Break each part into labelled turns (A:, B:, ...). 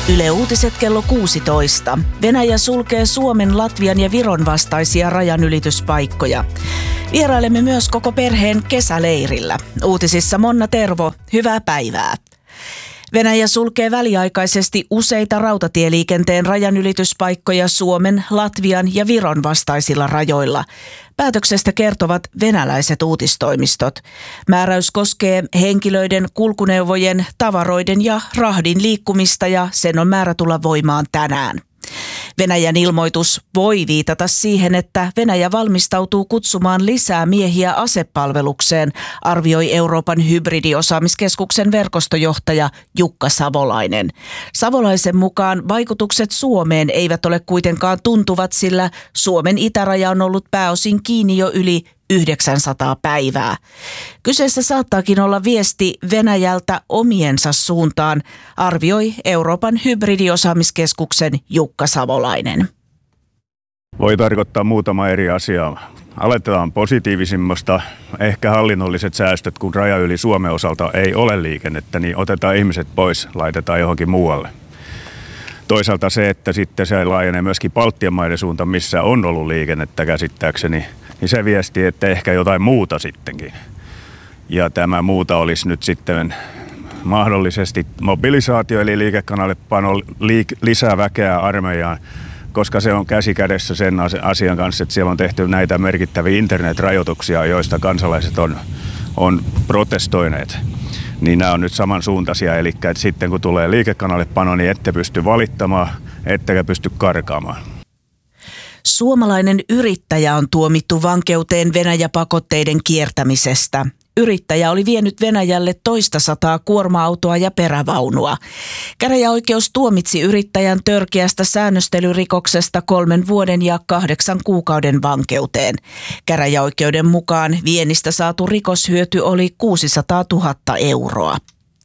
A: Yle Uutiset kello 16. Venäjä sulkee Suomen, Latvian ja Viron vastaisia rajanylityspaikkoja. Vierailemme myös koko perheen kesäleirillä. Uutisissa Monna Tervo, hyvää päivää. Venäjä sulkee väliaikaisesti useita rautatieliikenteen rajanylityspaikkoja Suomen, Latvian ja Viron vastaisilla rajoilla. Päätöksestä kertovat venäläiset uutistoimistot. Määräys koskee henkilöiden, kulkuneuvojen, tavaroiden ja rahdin liikkumista ja sen on määrä tulla voimaan tänään. Venäjän ilmoitus voi viitata siihen, että Venäjä valmistautuu kutsumaan lisää miehiä asepalvelukseen, arvioi Euroopan hybridiosaamiskeskuksen verkostojohtaja Jukka Savolainen. Savolaisen mukaan vaikutukset Suomeen eivät ole kuitenkaan tuntuvat, sillä Suomen itäraja on ollut pääosin kiinni jo yli 900 päivää. Kyseessä saattaakin olla viesti Venäjältä omiensa suuntaan, arvioi Euroopan hybridiosaamiskeskuksen Jukka Savolainen.
B: Voi tarkoittaa muutama eri asiaa. Aletetaan positiivisimmasta, ehkä hallinnolliset säästöt, kun raja yli Suomen osalta ei ole liikennettä, niin otetaan ihmiset pois, laitetaan johonkin muualle. Toisaalta se, että sitten se laajenee myöskin Baltian maiden suuntaan, missä on ollut liikennettä käsittääkseni, niin se viesti, että ehkä jotain muuta sittenkin. Ja tämä muuta olisi nyt sitten mahdollisesti mobilisaatio, eli liikekannallepano lisää väkeä armeijaan, koska se on käsi kädessä sen asian kanssa, että siellä on tehty näitä merkittäviä internetrajoituksia, joista kansalaiset on protestoineet. Niin nämä on nyt samansuuntaisia, eli että sitten kun tulee liikekannallepano, niin ette pysty valittamaan, ettekä pysty karkaamaan.
A: Suomalainen yrittäjä on tuomittu vankeuteen Venäjä-pakotteiden kiertämisestä. Yrittäjä oli vienyt Venäjälle 200 kuorma-autoa ja perävaunua. Käräjäoikeus tuomitsi yrittäjän törkeästä säännöstelyrikoksesta 3 vuoden ja 8 kuukauden vankeuteen. Käräjäoikeuden mukaan viennistä saatu rikoshyöty oli 600 000 euroa.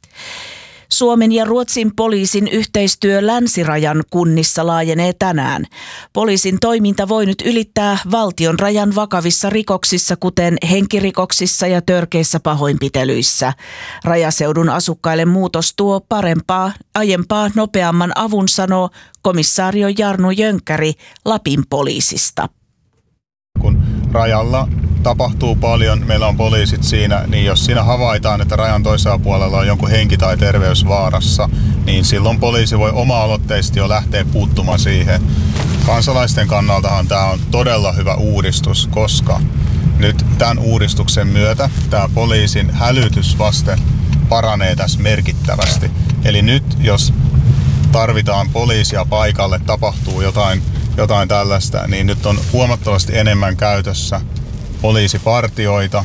A: Suomen ja Ruotsin poliisin yhteistyö länsirajan kunnissa laajenee tänään. Poliisin toiminta voi nyt ylittää valtion rajan vakavissa rikoksissa, kuten henkirikoksissa ja törkeissä pahoinpitelyissä. Rajaseudun asukkaille muutos tuo parempaa, aiempaa nopeamman avun, sanoo komissaario Jarno Jönkkäri Lapin poliisista.
C: Kun rajalla tapahtuu paljon, meillä on poliisit siinä, niin jos siinä havaitaan, että rajan toisella puolella on jonkun henki tai terveys vaarassa, niin silloin poliisi voi oma-aloitteisesti jo lähteä puuttumaan siihen. Kansalaisten kannaltahan tämä on todella hyvä uudistus, koska nyt tämän uudistuksen myötä tämä poliisin hälytysvaste paranee tässä merkittävästi. Eli nyt jos tarvitaan poliisia paikalle, tapahtuu jotain tällaista, niin nyt on huomattavasti enemmän käytössä poliisipartioita.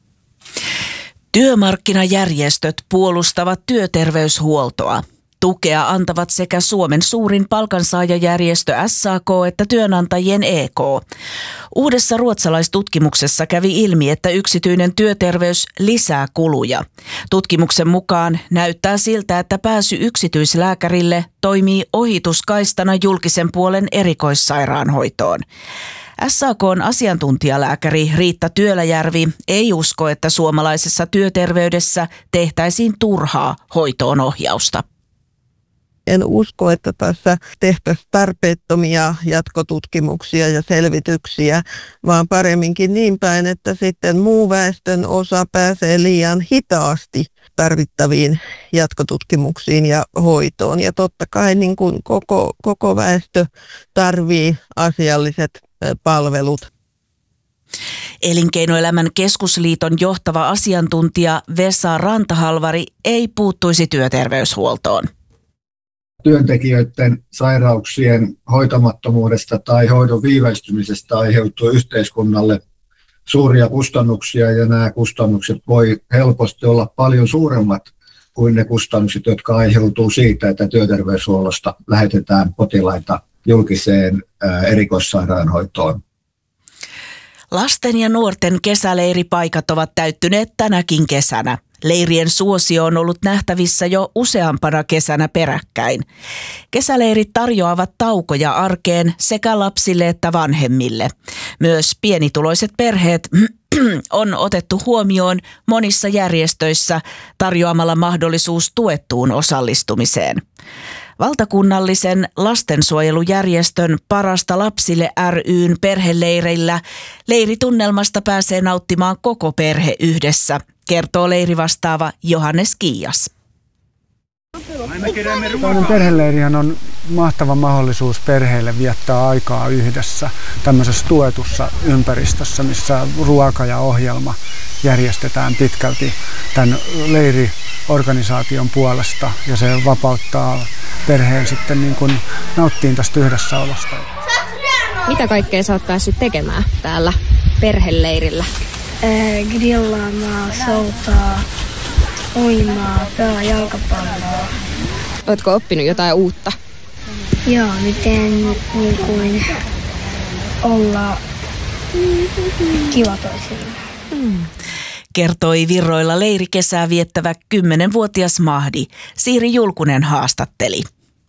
A: Työmarkkinajärjestöt puolustavat työterveyshuoltoa. Tukea antavat sekä Suomen suurin palkansaajajärjestö SAK että työnantajien EK. Uudessa ruotsalaistutkimuksessa kävi ilmi, että yksityinen työterveys lisää kuluja. Tutkimuksen mukaan näyttää siltä, että pääsy yksityislääkärille toimii ohituskaistana julkisen puolen erikoissairaanhoitoon. SAK:n asiantuntijalääkäri Riitta Työläjärvi ei usko, että suomalaisessa työterveydessä tehtäisiin turhaa hoitoon ohjausta.
D: En usko, että tässä tehtäisiin tarpeettomia jatkotutkimuksia ja selvityksiä, vaan paremminkin niin päin, että sitten muu väestön osa pääsee liian hitaasti tarvittaviin jatkotutkimuksiin ja hoitoon. Ja totta kai niin kuin koko väestö tarvitsee asialliset palvelut.
A: Elinkeinoelämän keskusliiton johtava asiantuntija Vesa Rantahalvari ei puuttuisi työterveyshuoltoon.
E: Työntekijöiden sairauksien hoitamattomuudesta tai hoidon viivästymisestä aiheutuu yhteiskunnalle suuria kustannuksia, ja nämä kustannukset voi helposti olla paljon suuremmat kuin ne kustannukset, jotka aiheutuu siitä, että työterveyshuollosta lähetetään potilaita julkiseen erikoissairaanhoitoon.
A: Lasten ja nuorten kesäleiripaikat ovat täyttyneet tänäkin kesänä. Leirien suosio on ollut nähtävissä jo useampana kesänä peräkkäin. Kesäleirit tarjoavat taukoja arkeen sekä lapsille että vanhemmille. Myös pienituloiset perheet on otettu huomioon monissa järjestöissä tarjoamalla mahdollisuus tuettuun osallistumiseen. Valtakunnallisen lastensuojelujärjestön Parasta lapsille ry:n perheleireillä leiritunnelmasta pääsee nauttimaan koko perhe yhdessä, kertoo leirivastaava Johannes Kiias.
F: Toinen perheleirihän on mahtava mahdollisuus perheille viettää aikaa yhdessä tämmöisessä tuetussa ympäristössä, missä ruoka ja ohjelma järjestetään pitkälti tämän leiriorganisaation puolesta ja se vapauttaa perheen sitten niin kuin nauttiin tästä yhdessäolosta.
G: Mitä kaikkea sä oot päässyt tekemään täällä perheleirillä?
H: Grillaamaan, soutaa, uimaa, pelaa jalkapalloa.
G: Ootko oppinut jotain uutta?
H: Joo, miten niin kuin olla kiva toisilleen.
A: Kertoi Virroilla leirikesää viettävä 10-vuotias Mahdi. Siiri Julkunen haastatteli.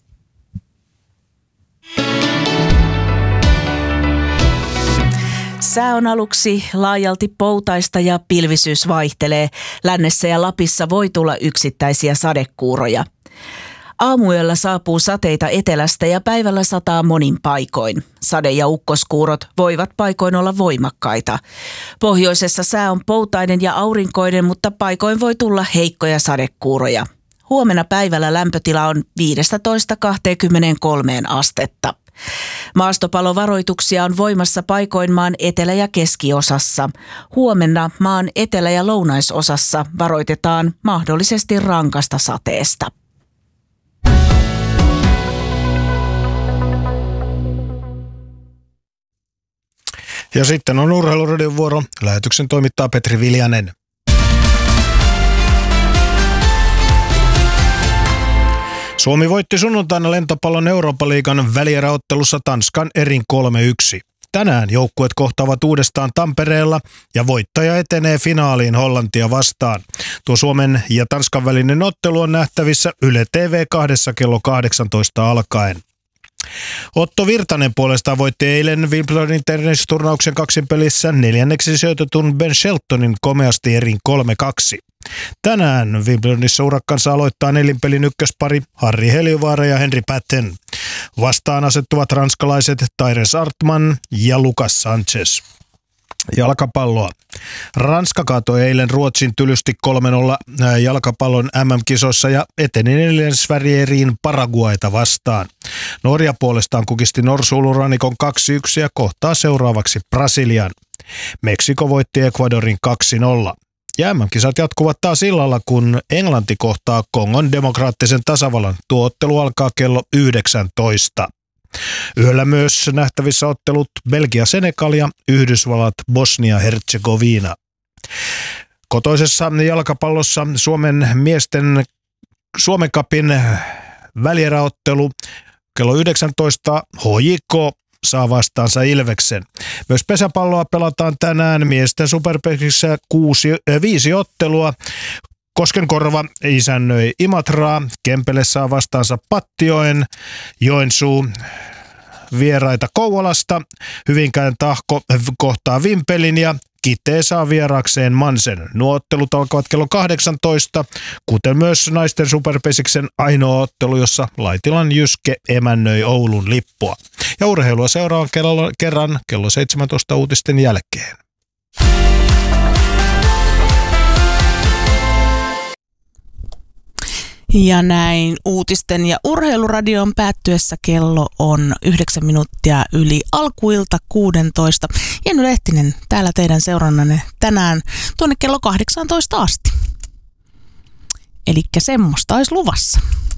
A: Sää on aluksi laajalti poutaista ja pilvisyys vaihtelee. Lännessä ja Lapissa voi tulla yksittäisiä sadekuuroja. Aamuyöllä saapuu sateita etelästä ja päivällä sataa monin paikoin. Sade- ja ukkoskuurot voivat paikoin olla voimakkaita. Pohjoisessa sää on poutainen ja aurinkoinen, mutta paikoin voi tulla heikkoja sadekuuroja. Huomenna päivällä lämpötila on 15–23 astetta. Maastopalovaroituksia on voimassa paikoin maan etelä- ja keskiosassa. Huomenna maan etelä- ja lounaisosassa varoitetaan mahdollisesti rankasta sateesta.
I: Ja sitten on Urheiluradion vuoro. Lähetyksen toimittaa Petri Viljanen. Suomi voitti sunnuntaina lentopallon Eurooppa-liigan välieräottelussa Tanskan erin 3-1. Tänään joukkueet kohtaavat uudestaan Tampereella ja voittaja etenee finaaliin Hollantia vastaan. Tuo Suomen ja Tanskan välinen ottelu on nähtävissä Yle TV2 kello 18 alkaen. Otto Virtanen puolestaan voitti eilen Wimbledonin tennisturnauksen kaksinpelissä 4. sijoitetun Ben Sheltonin komeasti erin 3-2. Tänään Wimbledonissa urakkansa aloittaa nelinpelin ykköspari Harri Heliövaara ja Henri Patten. Vastaan asettuvat ranskalaiset Tyrese Artman ja Lucas Sanchez. Jalkapalloa. Ranska kaatoi eilen Ruotsin tylysti 3-0 jalkapallon MM-kisoissa ja eteni neljännesvärieriin Paraguayta vastaan. Norja puolestaan kukisti Norsu-Ulurannikon 2-1 ja kohtaa seuraavaksi Brasilian. Meksiko voitti Ecuadorin 2-0. Ja MM-kisat jatkuvat taas illalla, kun Englanti kohtaa Kongon demokraattisen tasavallan. Tuo ottelu alkaa kello 19. Yöllä myös nähtävissä ottelut Belgia-Senegal ja Yhdysvallat-Bosnia-Herzegovina. Kotoisessa jalkapallossa Suomen miesten Suomen Cupin välieräottelu kello 19 HJK saa vastaansa Ilveksen. Myös pesäpalloa pelataan tänään miesten Superpekissä 5 ottelua. Koskenkorva isännöi Imatraa, Kempele saa vastaansa Pattioen, Joensuu vieraita Kouvolasta, Hyvinkään Tahko kohtaa Vimpelin ja Kitee saa vieraakseen Mansen. Nuo ottelut alkavat kello 18, kuten myös naisten Superpesiksen ainoa ottelu, jossa Laitilan Jyske emännöi Oulun Lippua. Ja urheilua seuraavan kerran kello 17 uutisten jälkeen.
J: Ja näin uutisten ja urheiluradion päättyessä kello on 9 minuuttia yli alkuilta 16. Jenny Lehtinen täällä teidän seurannanne tänään tuonne kello 18 asti. Elikkä semmoista olisi luvassa.